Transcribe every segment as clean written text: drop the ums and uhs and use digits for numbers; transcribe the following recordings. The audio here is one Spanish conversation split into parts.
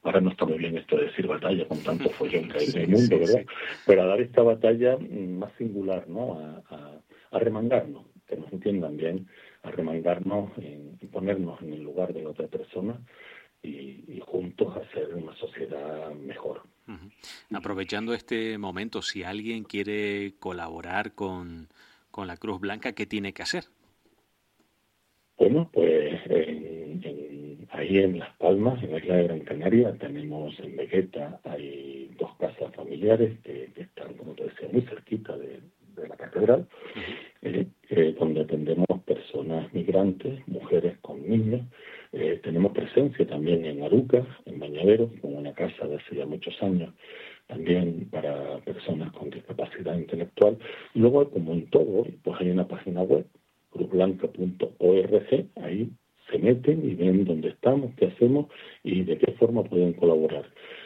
ahora no está muy bien esto de decir batalla con tanto follón que hay en el mundo, ¿verdad? Pero a dar esta batalla más singular, ¿no? A remangarnos, que nos entiendan bien, a remangarnos y ponernos en el lugar de la otra persona y juntos hacer una sociedad mejor. Aprovechando este momento, si alguien quiere colaborar con la Cruz Blanca, ¿qué tiene que hacer? Bueno, pues ahí en Las Palmas, en la isla de Gran Canaria, tenemos en Vegueta, hay 2 casas familiares que están, como te decía, muy cerquita de la catedral, donde atendemos personas migrantes, mujeres con niños. Tenemos presencia también en Aruca, en Bañadero, con una casa de hace ya muchos años, también para personas con discapacidad intelectual. Y luego, como en todo, pues hay una página web, cruzblanca.org, ahí se meten y ven dónde estamos, qué hacemos y de qué forma pueden colaborar.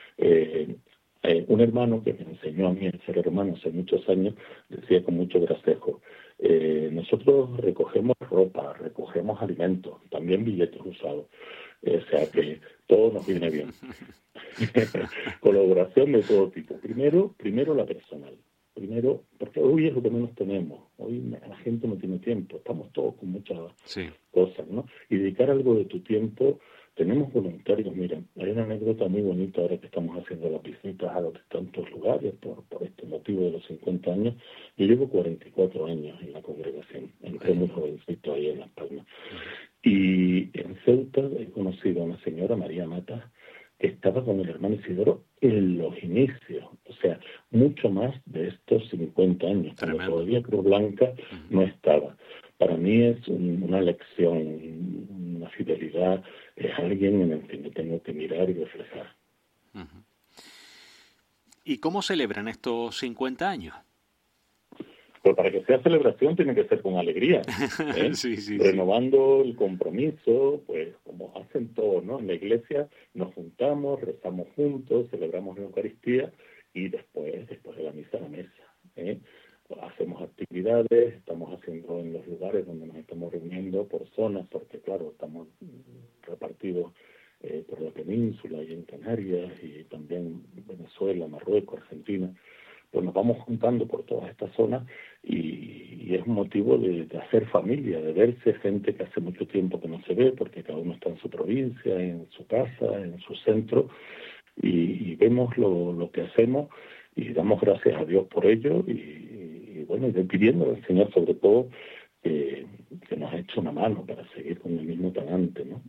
Un hermano que me enseñó a mí a ser hermano hace muchos años decía con mucho gracejo, nosotros recogemos ropa, recogemos alimentos, también billetes usados, o sea que todo nos viene bien. Colaboración de todo tipo. Primero la personal. Primero, porque hoy es lo que menos tenemos. Hoy la gente no tiene tiempo. Estamos todos con muchas cosas, ¿no? Y dedicar algo de tu tiempo. Tenemos voluntarios. Mira, hay una anécdota muy bonita ahora que estamos haciendo las visitas a los tantos lugares por este motivo de los 50 años. Yo llevo 44 años en la congregación. Entré muy jovencito ahí en Las Palmas. Y en Ceuta he conocido a una señora, María Mata, que estaba con el hermano Isidoro en los inicios, o sea, mucho más de estos 50 años, cuando todavía Cruz Blanca no estaba. Para mí es una lección, una fidelidad, es alguien en el que me tengo que mirar y reflejar. ¿Y cómo celebran estos 50 años? Pues para que sea celebración tiene que ser con alegría, renovando el compromiso, pues como hacen todos, ¿no? En la iglesia nos juntamos, rezamos juntos, celebramos la Eucaristía y después de la misa, la mesa. Hacemos actividades, estamos haciendo en los lugares donde nos estamos reuniendo por zonas, porque claro, estamos repartidos por la península y en Canarias y también Venezuela, Marruecos, Argentina. Pues nos vamos juntando por todas estas zonas y es un motivo de hacer familia, de verse, gente que hace mucho tiempo que no se ve, porque cada uno está en su provincia, en su casa, en su centro, y vemos lo que hacemos y damos gracias a Dios por ello y bueno, y pidiendo al Señor sobre todo que nos eche una mano para seguir con el mismo talante, ¿no?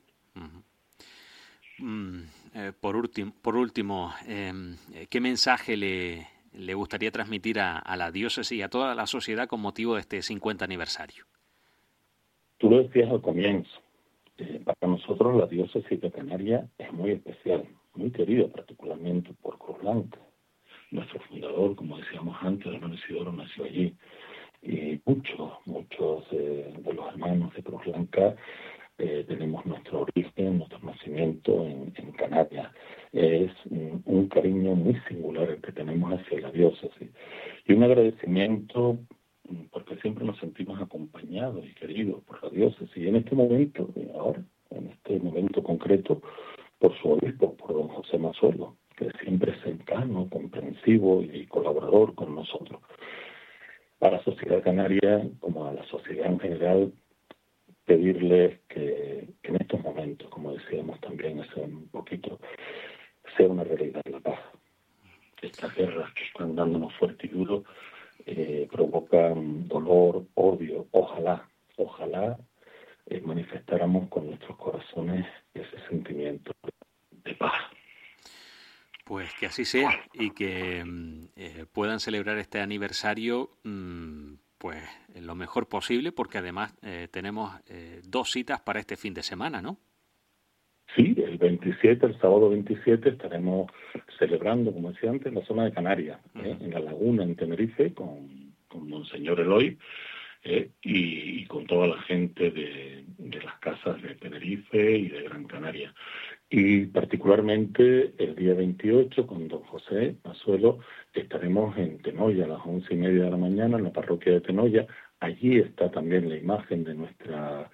Por último, ¿qué mensaje le gustaría transmitir a la diócesis y a toda la sociedad con motivo de este 50 aniversario? Tú lo decías al comienzo. Para nosotros la diócesis de Canarias es muy especial, muy querida particularmente por Cruz Blanca. Nuestro fundador, como decíamos antes, hermano Isidoro, nació allí. Y muchos de los hermanos de Cruz Blanca tenemos nuestro origen, nuestro nacimiento en Canarias. Es un cariño muy singular el que tenemos hacia la diócesis y un agradecimiento porque siempre nos sentimos acompañados y queridos por la diócesis. Y en este momento, ahora, en este momento concreto, por su obispo, por don José Mazuelo, que siempre es cercano, comprensivo y colaborador con nosotros. A la sociedad canaria, como a la sociedad en general, pedirles que en estos momentos, como decíamos también hace un poquito, sea una realidad la paz. Estas guerras que están dándonos fuerte y duro provocan dolor, odio. Ojalá manifestáramos con nuestros corazones ese sentimiento de paz. Pues que así sea y que puedan celebrar este aniversario pues lo mejor posible, porque además tenemos 2 citas para este fin de semana, ¿no? Sí, el sábado 27 estaremos celebrando, como decía antes, en la zona de Canarias, en la laguna, en Tenerife, con Monseñor Eloy y con toda la gente de las casas de Tenerife y de Gran Canaria. Y particularmente el día 28, con don José Mazuelo, estaremos en Tenoya a las 11:30 de la mañana, en la parroquia de Tenoya. Allí está también la imagen de nuestra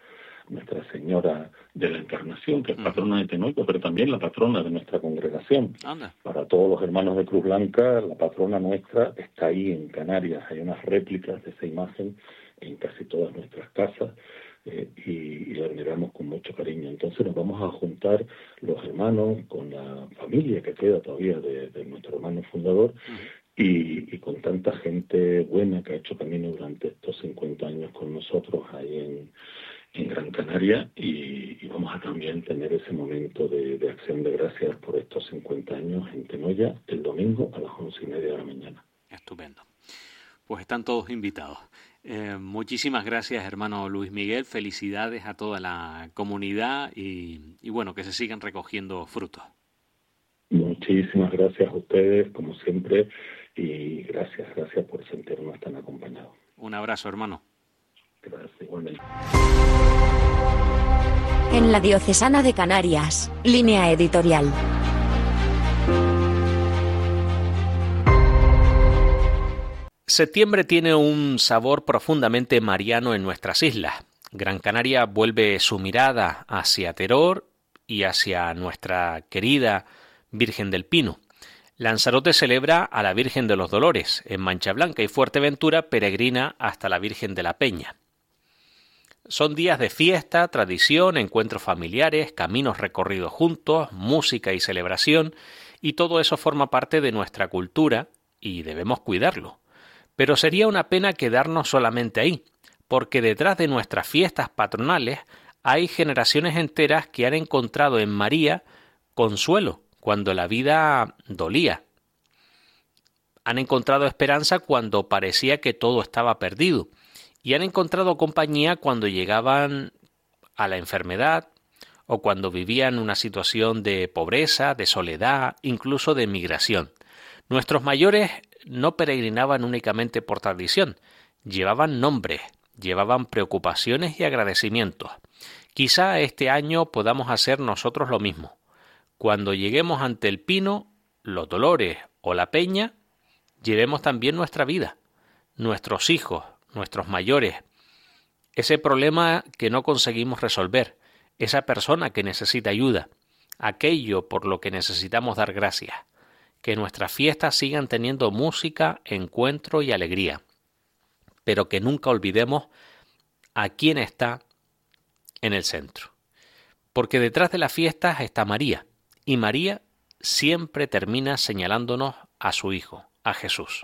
Nuestra Señora de la Encarnación, que es patrona de Tenorio, pero también la patrona de nuestra congregación. Anda. Para todos los hermanos de Cruz Blanca, la patrona nuestra está ahí en Canarias. Hay unas réplicas de esa imagen en casi todas nuestras casas. Y la veneramos con mucho cariño. Entonces nos vamos a juntar los hermanos con la familia que queda todavía de nuestro hermano fundador y con tanta gente buena que ha hecho camino durante estos 50 años con nosotros ahí en Gran Canaria y vamos a también tener ese momento de acción de gracias por estos 50 años en Tenoya el domingo a las 11:30 de la mañana. Estupendo. Pues están todos invitados. Muchísimas gracias, hermano Luis Miguel. Felicidades a toda la comunidad y bueno, que se sigan recogiendo frutos. Muchísimas gracias a ustedes, como siempre, y gracias por sentirnos tan acompañados. Un abrazo, hermano. Gracias, igualmente. En la Diocesana de Canarias, Línea Editorial. Septiembre tiene un sabor profundamente mariano en nuestras islas. Gran Canaria vuelve su mirada hacia Teror y hacia nuestra querida Virgen del Pino. Lanzarote celebra a la Virgen de los Dolores en Mancha Blanca y Fuerteventura peregrina hasta la Virgen de la Peña. Son días de fiesta, tradición, encuentros familiares, caminos recorridos juntos, música y celebración, y todo eso forma parte de nuestra cultura y debemos cuidarlo. Pero sería una pena quedarnos solamente ahí, porque detrás de nuestras fiestas patronales hay generaciones enteras que han encontrado en María consuelo cuando la vida dolía. Han encontrado esperanza cuando parecía que todo estaba perdido, y han encontrado compañía cuando llegaban a la enfermedad o cuando vivían una situación de pobreza, de soledad, incluso de migración. Nuestros mayores no peregrinaban únicamente por tradición, llevaban nombres, llevaban preocupaciones y agradecimientos. Quizá este año podamos hacer nosotros lo mismo. Cuando lleguemos ante el Pino, los Dolores o la Peña, llevemos también nuestra vida, nuestros hijos, nuestros mayores, ese problema que no conseguimos resolver, esa persona que necesita ayuda, aquello por lo que necesitamos dar gracias. Que nuestras fiestas sigan teniendo música, encuentro y alegría, pero que nunca olvidemos a quién está en el centro. Porque detrás de las fiestas está María, y María siempre termina señalándonos a su Hijo, a Jesús.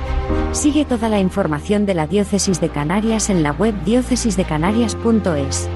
Sigue toda la información de la Diócesis de Canarias en la web diócesisdecanarias.es.